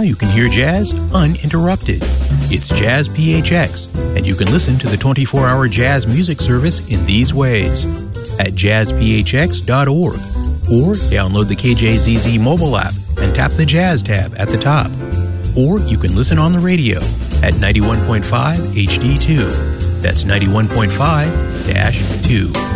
you can hear jazz uninterrupted. It's Jazz PHX, and you can listen to the 24-hour jazz music service in these ways: at jazzphx.org, or download the KJZZ mobile app and tap the Jazz tab at the top. Or you can listen on the radio at 91.5 HD2. That's 91.5-2.